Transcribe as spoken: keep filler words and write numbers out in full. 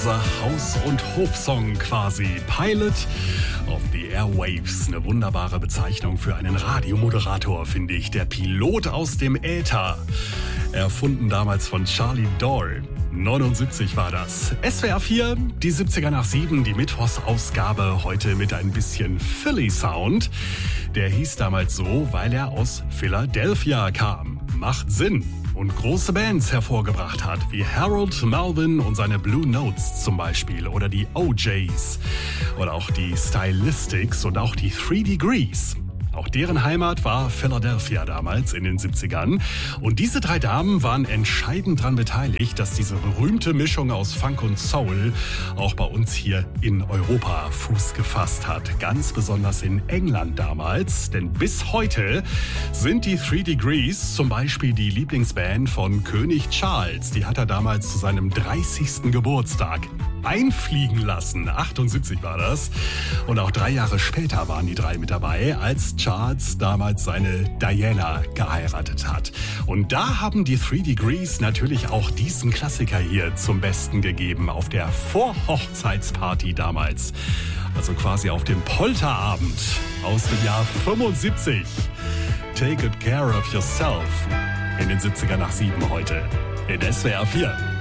unser Haus- und Hofsong quasi. Pilot of the Airwaves. Eine wunderbare Bezeichnung für einen Radiomoderator, finde ich. Der Pilot aus dem Äther. Erfunden damals von Charlie Doyle. neunundsiebzig war das. S W R vier, die siebziger nach sieben, die Mittwochsausgabe, heute mit ein bisschen Philly-Sound. Der hieß damals so, weil er aus Philadelphia kam. Macht Sinn. Und große Bands hervorgebracht hat, wie Harold Melvin und seine Blue Notes zum Beispiel, oder die O Js, oder auch die Stylistics und auch die Three Degrees. Auch deren Heimat war Philadelphia damals in den siebzigern. Und diese drei Damen waren entscheidend daran beteiligt, dass diese berühmte Mischung aus Funk und Soul auch bei uns hier in Europa Fuß gefasst hat. Ganz besonders in England damals. Denn bis heute sind die Three Degrees zum Beispiel die Lieblingsband von König Charles. Die hat er damals zu seinem dreißigsten Geburtstag einfliegen lassen. achtundsiebzig war das. Und auch drei Jahre später waren die drei mit dabei, als Charles damals seine Diana geheiratet hat. Und da haben die Three Degrees natürlich auch diesen Klassiker hier zum Besten gegeben auf der Vorhochzeitsparty damals. Also quasi auf dem Polterabend aus dem Jahr fünfundsiebzig. Take good care of yourself. In den siebziger nach sieben heute. In S W R vier.